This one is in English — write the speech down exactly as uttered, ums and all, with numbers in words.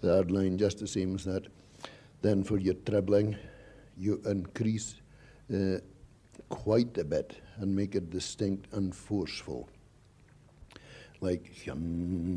third line just the same as that. Then for your trebling, you increase uh, quite a bit and make it distinct and forceful. Like hum.